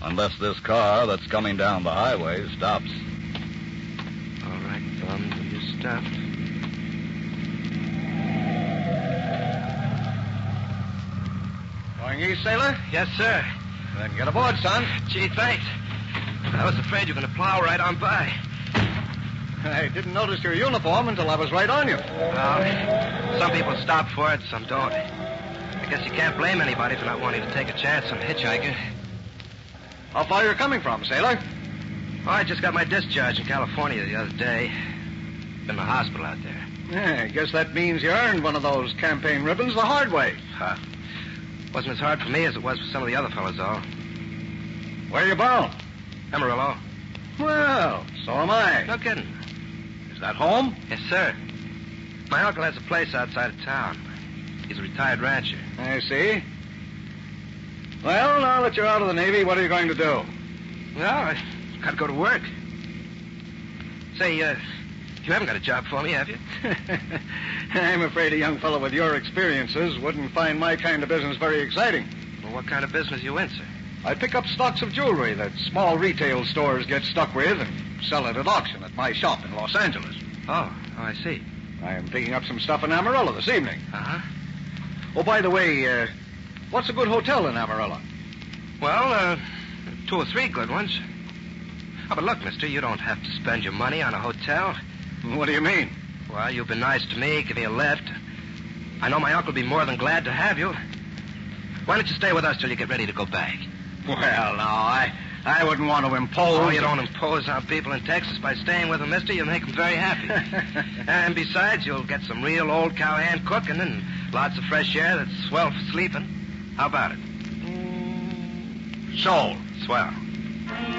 Unless this car that's coming down the highway stops. All right, Bum, you stop. Going east, sailor? Yes, sir. Then get aboard, son. Gee, thanks. I was afraid you were going to plow right on by. I didn't notice your uniform until I was right on you. Well, some people stop for it, some don't. I guess you can't blame anybody for not wanting to take a chance on a hitchhiker. How far you coming from, sailor? Oh, I just got my discharge in California the other day. Been in the hospital out there. Yeah, I guess that means you earned one of those campaign ribbons the hard way. Wasn't as hard for me as it was for some of the other fellas, though. Where you bound? Amarillo. Well, so am I. No kidding. Is that home? Yes, sir. My uncle has a place outside of town. He's a retired rancher. I see. Well, now that you're out of the Navy, what are you going to do? Well, I got to go to work. Say, you haven't got a job for me, have you? I'm afraid a young fellow with your experiences wouldn't find my kind of business very exciting. Well, what kind of business you in, sir? I pick up stocks of jewelry that small retail stores get stuck with and sell it at auction at my shop in Los Angeles. Oh, I see. I am picking up some stuff in Amarillo this evening. Uh-huh. Oh, by the way, what's a good hotel in Amarillo? Well, 2 or 3 good ones. Oh, but look, mister, you don't have to spend your money on a hotel. What do you mean? Well, you've been nice to me, give me a lift. I know my uncle will be more than glad to have you. Why don't you stay with us till you get ready to go back? Well, no, I wouldn't want to impose. Oh, you don't impose on people in Texas by staying with them, mister. You make them very happy. And besides, you'll get some real old cowhand cooking and lots of fresh air that's swell for sleeping. How about it? Sold. Swell.